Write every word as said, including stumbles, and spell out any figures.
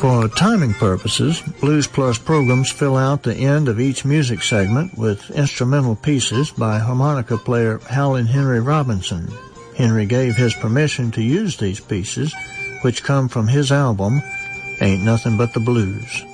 For timing purposes, Blues Plus programs fill out the end of each music segment with instrumental pieces by harmonica player Howlin' Henry Robinson. Henry gave his permission to use these pieces, which come from his album, Ain't Nothing But the Blues.